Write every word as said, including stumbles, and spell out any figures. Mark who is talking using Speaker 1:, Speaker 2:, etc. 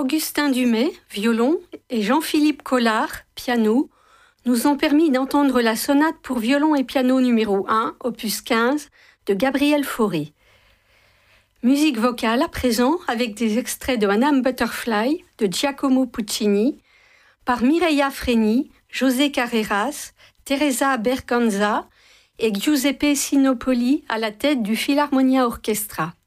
Speaker 1: Augustin Dumay, violon, et Jean-Philippe Collard, piano, nous ont permis d'entendre la sonate pour violon et piano numéro un, opus quinze, de Gabriel Fauré. Musique vocale à présent avec des extraits de Madame Butterfly de Giacomo Puccini par Mireia Freni, José Carreras, Teresa Berganza et Giuseppe Sinopoli à la tête du Philharmonia Orchestra.